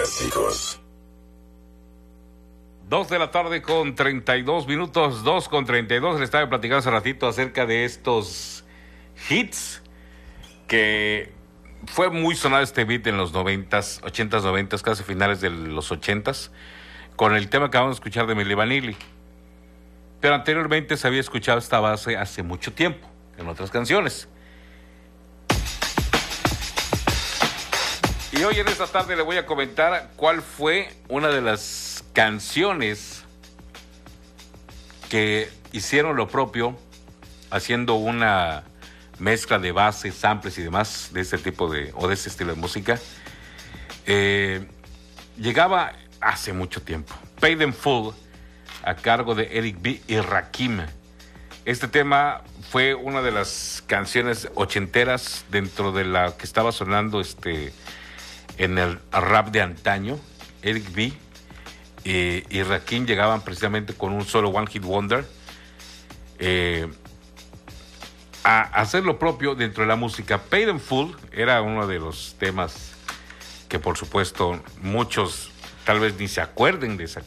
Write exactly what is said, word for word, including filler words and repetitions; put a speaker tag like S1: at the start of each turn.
S1: clásicos.
S2: Dos de la tarde con treinta y dos minutos, dos con treinta y dos. Le estaba platicando hace ratito acerca de estos hits que fue muy sonado este beat en los noventas, ochentas, noventas, casi finales de los ochentas, con el tema que acabamos de escuchar de Milli Vanilli. Pero anteriormente se había escuchado esta base hace mucho tiempo, en otras canciones. Y hoy en esta tarde le voy a comentar cuál fue una de las canciones que hicieron lo propio, haciendo una mezcla de bases, samples y demás de este tipo de, o de este estilo de música. Eh, llegaba hace mucho tiempo. Paid in Full, a cargo de Eric B. y Rakim. Este tema fue una de las canciones ochenteras dentro de la que estaba sonando este en el rap de antaño. Eric B. y, y Rakim llegaban precisamente con un solo One Hit Wonder eh, a hacer lo propio dentro de la música. Paid in Full era uno de los temas que por supuesto muchos tal vez ni se acuerden de esa